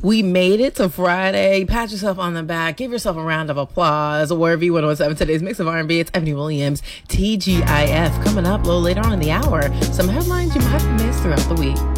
We made it to Friday. Pat yourself on the back. Give yourself a round of applause. Wherever you want to 107 today's mix of R&B. It's Ebony Williams, TGIF. Coming up a little later on in the hour. Some headlines you might have missed throughout the week.